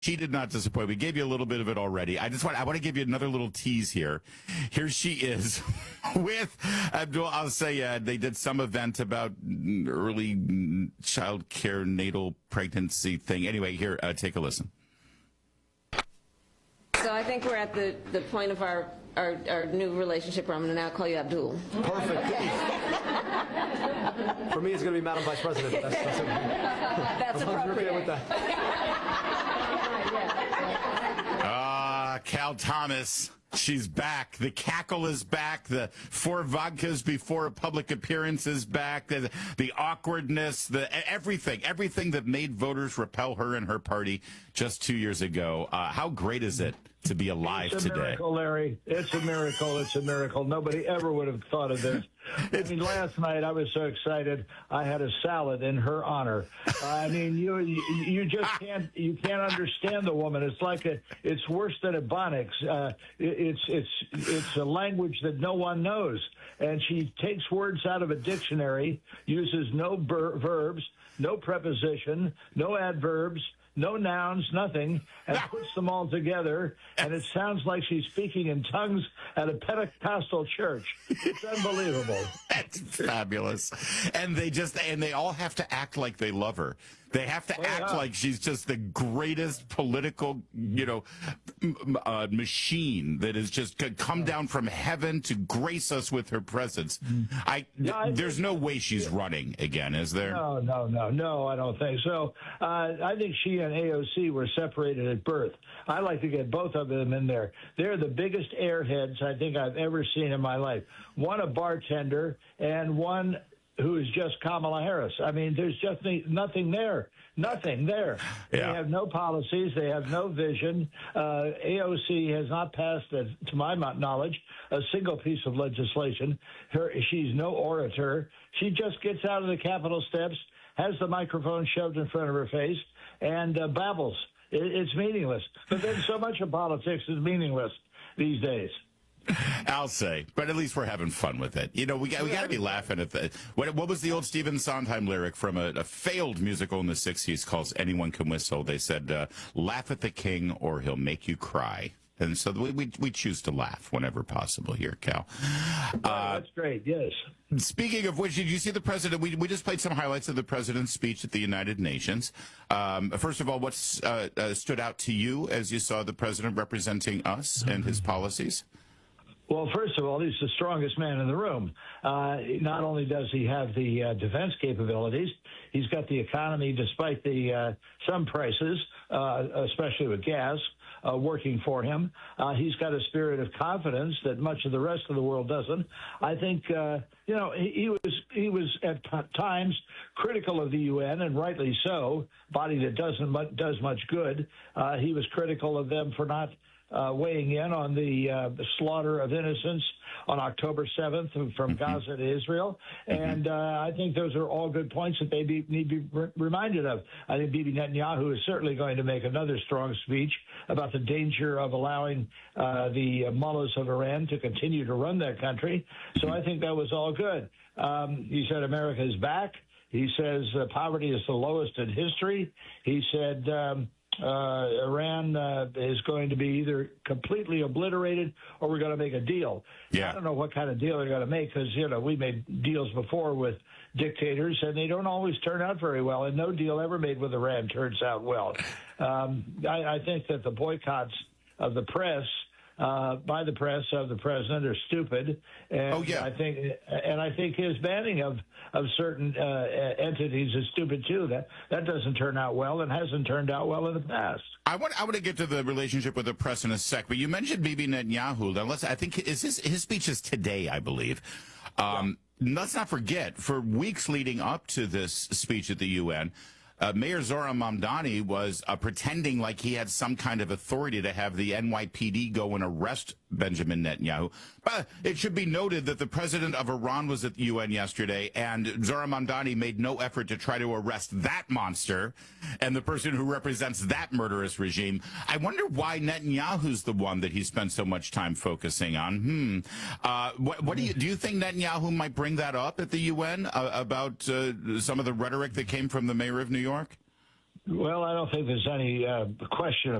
She did not disappoint. We gave you a little bit of it already. I want to give you another little tease here. Here she is with Abdul Al-Sayed. They did some event about early child care, natal pregnancy thing. Anyway, here, take a listen. So I think we're at the point of our new relationship where I'm going to now call you Abdul. Perfect. For me, it's going to be Madam Vice President. That's appropriate. With that. Cal Thomas. She's back. The cackle is back. The 4 vodkas before a public appearance is back. The awkwardness, everything that made voters repel her and her party just 2 years ago. How great is it to be alive today? It's a miracle, Larry. It's a miracle. It's a miracle. Nobody ever would have thought of this. I mean, last night I was so excited. I had a salad in her honor. I mean, you just can't understand the woman. It's like it's worse than Ebonics. It's a language that no one knows, and she takes words out of a dictionary, uses no verbs, no preposition, no adverbs, no nouns, nothing, and puts them all together, and it sounds like she's speaking in tongues at a Pentecostal church. It's unbelievable. That's fabulous. And they all have to act like they love her. They have to act like she's just the greatest political, machine that has just come down from heaven to grace us with her presence. There's no way she's running again, is there? No, I don't think so. I think she and AOC were separated at birth. I like to get both of them in there. They're the biggest airheads I think I've ever seen in my life. One a bartender and one who is just Kamala Harris. I mean, there's just nothing there. Nothing there. Yeah. They have no policies. They have no vision. AOC has not passed, to my knowledge, a single piece of legislation. She's no orator. She just gets out of the Capitol steps, has the microphone shoved in front of her face, and babbles. It's meaningless. But then so much of politics is meaningless these days. I'll say, but at least we're having fun with it. We got to be laughing at the what was the old Stephen Sondheim lyric from a failed musical in the 60s called Anyone Can Whistle? They said, laugh at the king or he'll make you cry. And so we choose to laugh whenever possible here, Cal. That's great, yes. Speaking of which, did you see the president? We just played some highlights of the president's speech at the United Nations. First of all, what stood out to you as you saw the president representing us and his policies? Well, first of all, he's the strongest man in the room. Not only does he have the defense capabilities, he's got the economy, despite the some prices, especially with gas, working for him. He's got a spirit of confidence that much of the rest of the world doesn't. I think, he was at times critical of the UN, and rightly so, body that does much good. He was critical of them for not weighing in on the slaughter of innocents on October 7th from Gaza to Israel. And I think those are all good points that they need to be reminded of. I think Bibi Netanyahu is certainly going to make another strong speech about the danger of allowing the mullahs of Iran to continue to run their country. So I think that was all good. He said America is back. He says poverty is the lowest in history. He said Iran is going to be either completely obliterated or we're going to make a deal. Yeah. I don't know what kind of deal they're going to make because, we made deals before with dictators and they don't always turn out very well. And no deal ever made with Iran turns out well. I think that the boycotts of the press by the press of the president are stupid. And I think his banning of certain entities is stupid too. That doesn't turn out well and hasn't turned out well in the past. I want to get to the relationship with the press in a sec, but you mentioned Bibi Netanyahu. Now I think his speech is today, I believe. Let's not forget, for weeks leading up to this speech at the UN, Mayor Zohran Mamdani was pretending like he had some kind of authority to have the NYPD go and arrest Benjamin Netanyahu. But it should be noted that the president of Iran was at the UN yesterday, and Zohran Mamdani made no effort to try to arrest that monster and the person who represents that murderous regime. I wonder why Netanyahu's the one that he spent so much time focusing on. What do you think Netanyahu might bring that up at the UN about some of the rhetoric that came from the mayor of New York? Well, I don't think there's any question